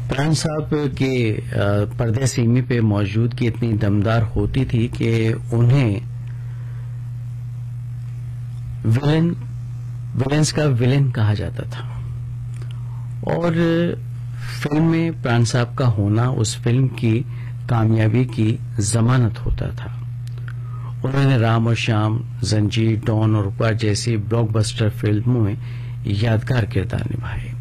प्राण साहब के पर्दे सीमी पे मौजूदगी इतनी दमदार होती थी कि उन्हें विलेंस का विलेन कहा जाता था। और फिल्म में प्राण साहब का होना उस फिल्म की कामयाबी की जमानत होता था। उन्होंने राम और श्याम, जंजीर, डॉन और उपकार जैसी ब्लॉकबस्टर फिल्मों में यादगार किरदार निभाए।